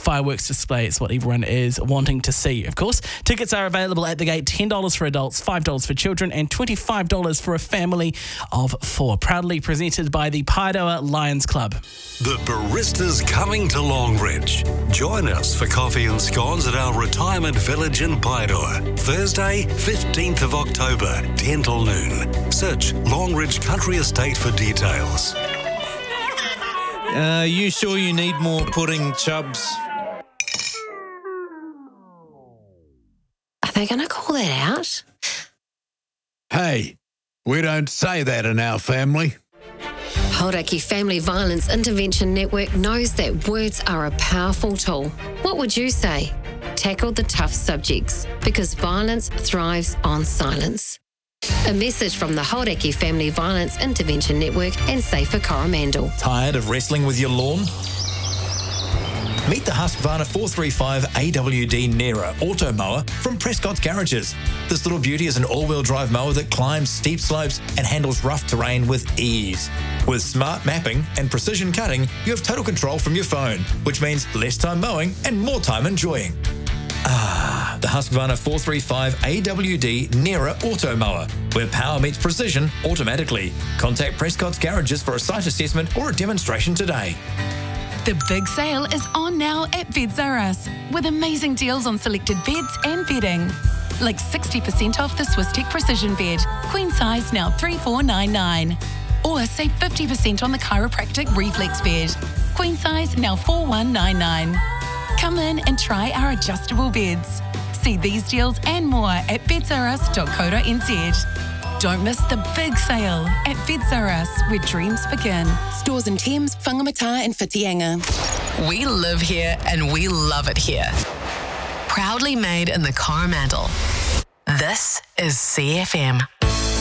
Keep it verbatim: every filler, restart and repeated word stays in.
fireworks display. It's what everyone is wanting to see, of course. Tickets are available at the gate, ten dollars for adults, five dollars for children, and twenty-five dollars for a family of four. Proudly presented by the Paeroa Lions Club. The Barista's coming to Longridge. Join us for coffee and scones at our retirement village in Paeroa. Thursday, fifteenth of October, ten till noon. Search Longridge Country Estate for details. Uh, you sure you need more pudding, Chubbs? Are they going to call that out? Hey, we don't say that in our family. Hauraki Family Violence Intervention Network knows that words are a powerful tool. What would you say? Tackle the tough subjects, because violence thrives on silence. A message from the Hauraki Family Violence Intervention Network and Safer Coromandel. Tired of wrestling with your lawn? Meet the Husqvarna four thirty-five A W D Nera Auto Mower from Prescott's Garages. This little beauty is an all-wheel drive mower that climbs steep slopes and handles rough terrain with ease. With smart mapping and precision cutting, you have total control from your phone, which means less time mowing and more time enjoying. Ah, the Husqvarna four thirty-five A W D Nera Auto Mower, where power meets precision automatically. Contact Prescott's Garages for a site assessment or a demonstration today. The big sale is on now at Beds R Us, with amazing deals on selected beds and bedding. Like sixty percent off the Swisstech Precision Bed, queen size now three thousand four hundred ninety-nine dollars. Or save fifty percent on the Chiropractic Reflex Bed, queen size now four thousand one hundred ninety-nine dollars. Come in and try our adjustable beds. See these deals and more at beds r us dot co dot n z. Don't miss the big sale at Beds R Us, where dreams begin. Stores in Thames, Whangamata and Whitianga. We live here and we love it here. Proudly made in the Coromandel. This is C F M.